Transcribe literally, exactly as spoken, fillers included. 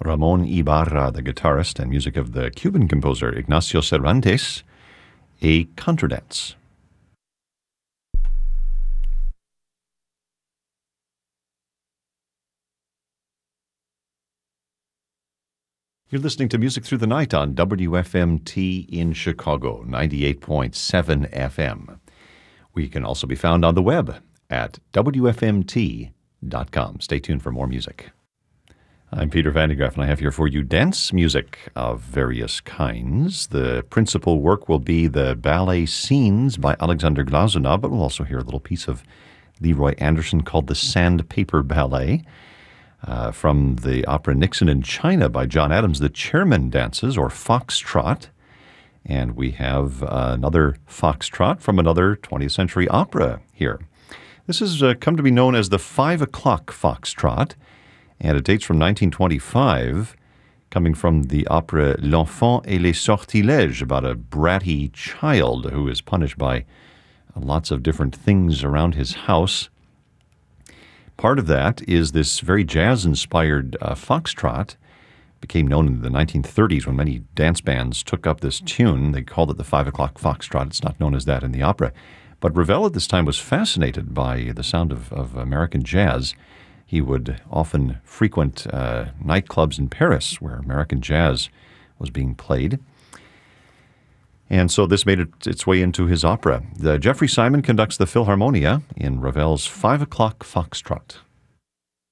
Ramon Ibarra, the guitarist, and music of the Cuban composer Ignacio Cervantes, a contradance. You're listening to Music Through the Night on W F M T in Chicago, ninety-eight point seven F M. We can also be found on the web at W F M T dot com. Stay tuned for more music. I'm Peter Van de Graaff, and I have here for you dance music of various kinds. The principal work will be the ballet Scenes by Alexander Glazunov, but we'll also hear a little piece of Leroy Anderson called the Sandpaper Ballet. Uh, from the opera Nixon in China by John Adams, the Chairman Dances, or Foxtrot. And we have uh, another Foxtrot from another twentieth century opera here. This has uh, come to be known as the Five O'Clock Foxtrot, and it dates from nineteen twenty-five, coming from the opera L'Enfant et les Sortilèges, about a bratty child who is punished by lots of different things around his house. Part of that is this very jazz-inspired uh, foxtrot. Became known in the nineteen thirties when many dance bands took up this tune. They called it the Five O'Clock Foxtrot. It's not known as that in the opera. But Ravel at this time was fascinated by the sound of, of American jazz. He would often frequent uh, nightclubs in Paris where American jazz was being played. And so this made it, its way into his opera. The Jeffrey Simon conducts the Philharmonia in Ravel's Five O'Clock Foxtrot.